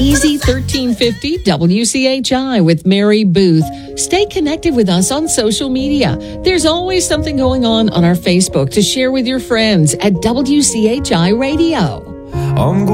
Easy 1350 WCHI with Mary Booth. Stay connected with us on social media. There's always something going on our Facebook to share with your friends at WCHI Radio.